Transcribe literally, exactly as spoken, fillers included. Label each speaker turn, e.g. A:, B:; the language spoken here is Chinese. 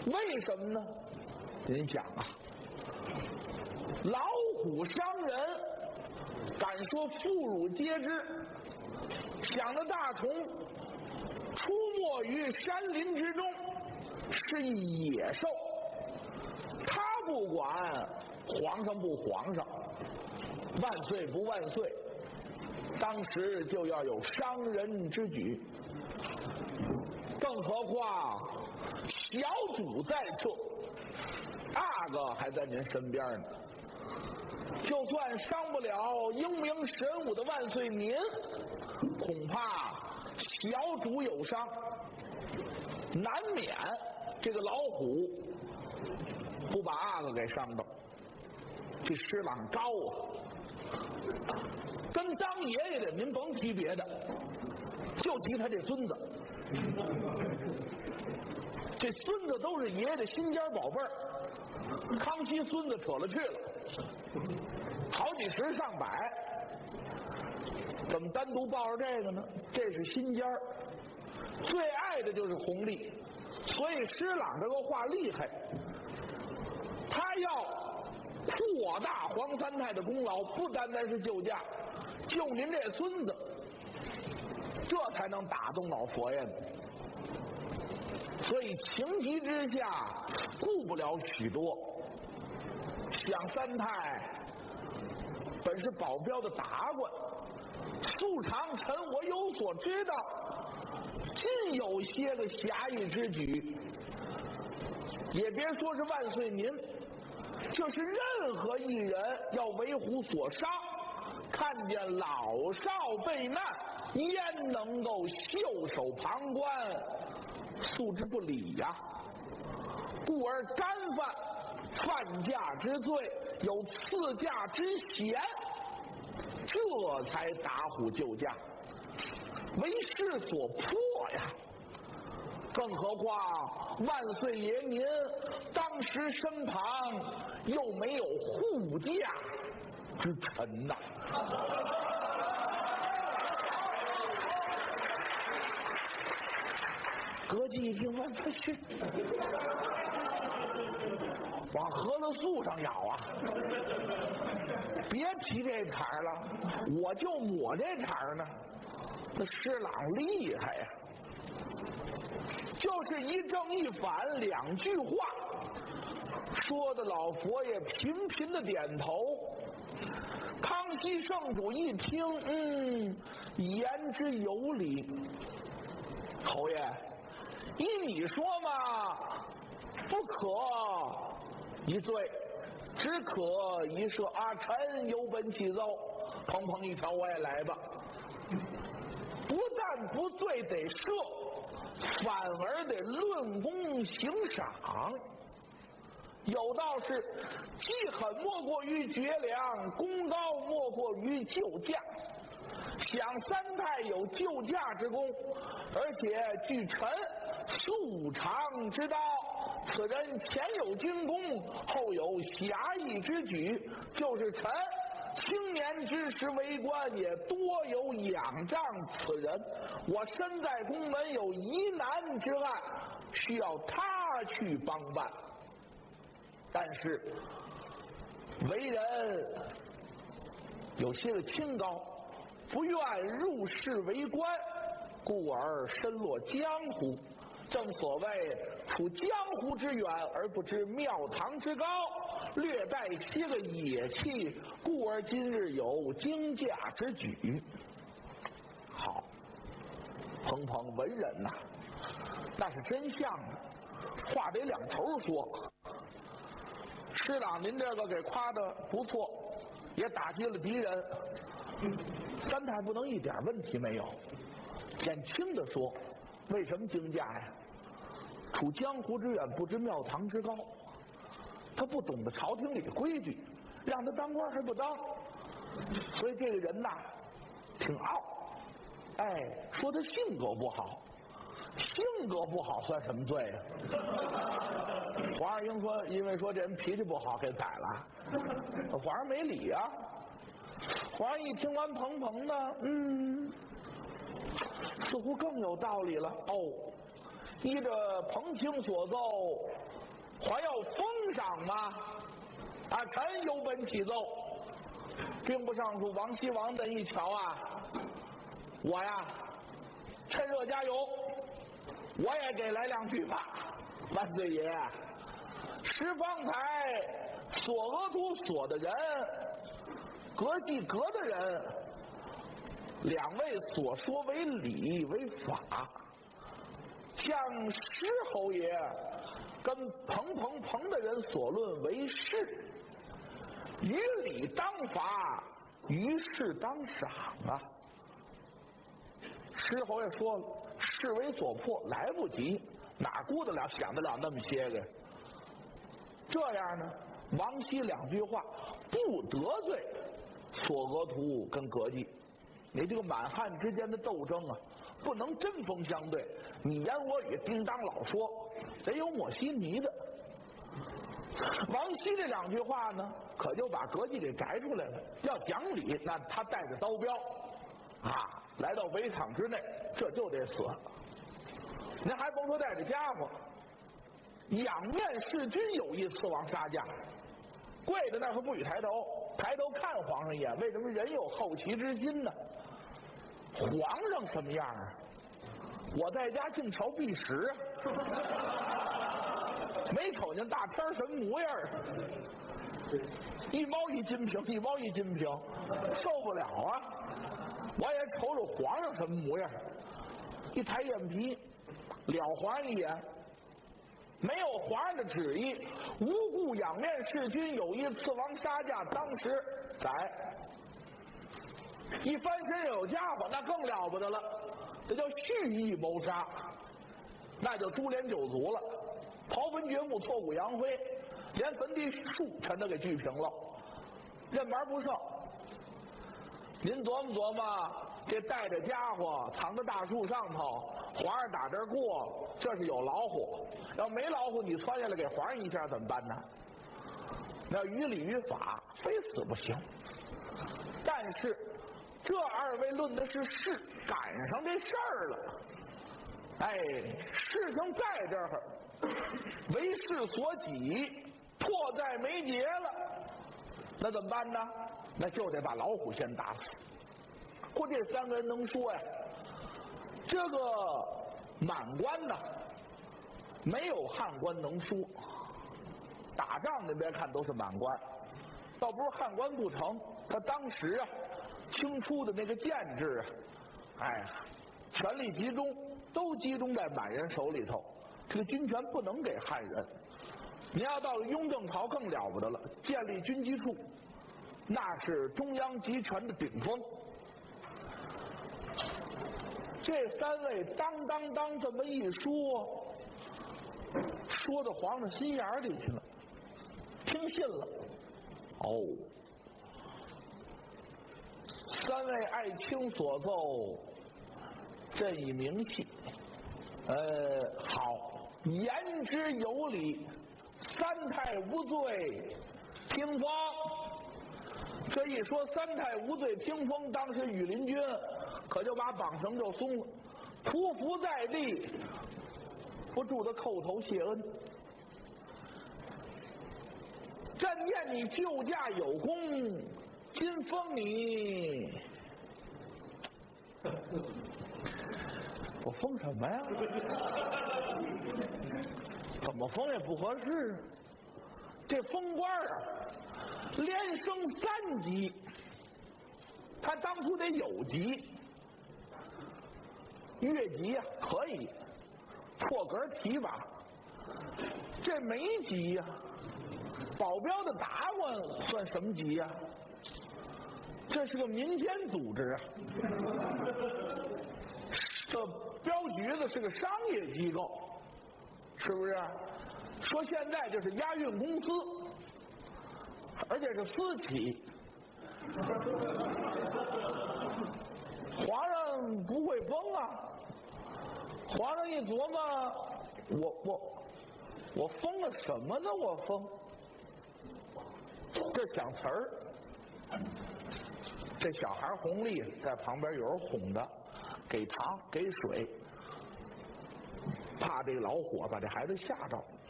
A: 为什么呢？您想啊，老虎伤人，敢说妇孺皆知。想的大虫出没于山林之中，是一野兽，他不管皇上不皇上，万岁不万岁，当时就要有伤人之举。更何况小主在侧，阿哥还在您身边呢，就算伤不了英明神武的万岁您，恐怕小主有伤，难免这个老虎不把阿哥给伤到。这施琅高啊，跟当爷爷的您甭提别的，就提他这孙子。这孙子都是爷爷的心尖宝贝儿，康熙孙子扯了去了，好几十上百，怎么单独抱着这个呢？这是心尖儿，最爱的就是红利，所以施琅这个话厉害，他要扩大皇三太的功劳，不单单是救驾，救您这孙子，这才能打动老佛爷呢。所以情急之下顾不了许多，想三太本是保镖的达官，素常臣我有所知道，尽有些个侠义之举，也别说是万岁您，就是任何一人要为虎所伤，看见老少被难，焉能够袖手旁观，素之不理呀、啊？故而干犯犯驾之罪，有赐驾之嫌，这才打虎救驾，为势所迫呀。更何况万岁爷您当时身旁又没有护驾之臣呐、啊。歌姬一听，万岁去，往河了树上咬啊！别提这茬了，我就抹这茬呢。那施琅厉害呀、啊，就是一正一反两句话，说的老佛爷频频的点头。康熙圣主一听，嗯，言之有理，侯爷。依你说嘛，不可一罪，只可一赦。啊，臣有本起奏。鹏鹏一瞧，我也来吧。不但不罪得赦，反而得论功行赏。有道是，积狠莫过于绝粮，功高莫过于救驾。想三太有救驾之功，而且据臣素常知道，此人前有军功，后有侠义之举，就是臣青年之时为官，也多有仰仗此人。我身在宫门有疑难之案，需要他去帮办，但是为人有些个清高，不愿入仕为官，故而身落江湖。正所谓处江湖之远而不知庙堂之高，略带些个野气，故而今日有惊驾之举。好，鹏鹏文人呐、啊，那是真像的，话得两头说。施琅您这个给夸的不错，也打击了敌人，三太不能一点问题没有。减轻的说，为什么惊驾呀？处江湖之远，不知庙堂之高，他不懂得朝廷里的规矩，让他当官还不当，所以这个人呐挺傲。哎，说他性格不好，性格不好算什么罪啊？皇上应说，因为说这人脾气不好给宰了，皇上没理啊。皇上一听完鹏鹏呢，嗯，似乎更有道理了。哦， 依着彭卿所奏，还要封赏吗？啊，臣有本启奏。兵部尚书王希王等一瞧啊，我呀，趁热加油，我也给来两句吧。万岁爷，十方才索额图所的人，阁记阁的人，两位所说为理为法，像石侯爷跟彭彭彭的人所论为是，于理当罚，于事当赏啊。石侯爷说了，事为所迫，来不及，哪顾得了想得了那么些个？这样呢，王熙两句话不得罪索额图跟阁记。你这个满汉之间的斗争啊，不能针锋相对，你言我语，叮当老说，得有抹稀泥的。王熙这两句话呢，可就把阁记给摘出来了。要讲理，那他带着刀镖啊，来到围场之内，这就得死。您还甭说带着家伙，仰面弑君有意，刺王杀驾，跪在那儿不许抬头，抬头看皇上一眼。为什么人有好奇之心呢？皇上什么样啊？我在家净瞧碧石啊，没瞅见大天什么模样啊？一毛一金瓶，一毛一金瓶，受不了啊！我也瞅瞅皇上什么模样，一抬眼皮，了皇上一眼，没有皇上的旨意，无故仰面弑君，有意刺王杀驾，当时宰。一翻身有家伙，那更了不得了，这叫蓄意谋杀，那就株连九族了，刨坟掘墓，挫骨扬灰，连坟地树全都给锯平了，任玩不剩。您琢磨琢磨，这带着家伙藏在大树上头，皇上打这儿过，这是有老虎，要没老虎你窜下来给皇上一下怎么办呢？那于理于法非死不行。但是这二位论的是事，赶上这事儿了，哎，事情在这儿，为事所己，迫在眉睫了，那怎么办呢？那就得把老虎先打死。估计这三个人能说呀，这个满官呢，没有汉官能说。打仗您别看都是满官，倒不是汉官不成，他当时啊，清初的那个建制啊，哎，权力集中，都集中在满人手里头，这个军权不能给汉人。你要到了雍正朝更了不得了，建立军机处，那是中央集权的顶峰。这三位当当当这么一说，说到皇上心眼里去了，听信了。哦，三位爱卿所奏，朕以明细。呃，好，言之有理，三太无罪，听风。这一说三太无罪听风，当时羽林军可就把绑绳就松了，匍匐在地，不住的叩头谢恩。朕念你救驾有功，今封你，我封什么呀？怎么封也不合适。这封官啊，连升三级，他当初得有级，越级呀、啊、可以破格提拔，这没级呀、啊。保镖的打官算什么级呀、啊？这是个民间组织啊，这镖局子是个商业机构，是不是？说现在这是押运公司，而且是私企。皇上不会封啊！皇上一琢磨，我我我封了什么呢？我封。这想词儿，这小孩弘历在旁边有人哄的，给糖给水，啪怕这个老火把这孩子吓着。